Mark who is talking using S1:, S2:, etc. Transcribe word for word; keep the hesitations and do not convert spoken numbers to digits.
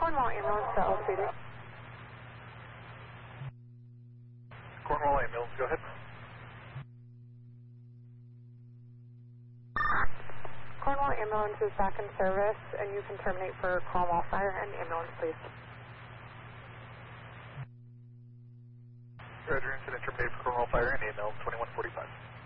S1: Cornwall ambulance to L C D.
S2: Cornwall ambulance, go ahead.
S1: Cornwall ambulance is back in service, and you can terminate for Cornwall fire and ambulance, please.
S2: Roger, incident terminated for Cornwall fire and ambulance twenty-one forty-five.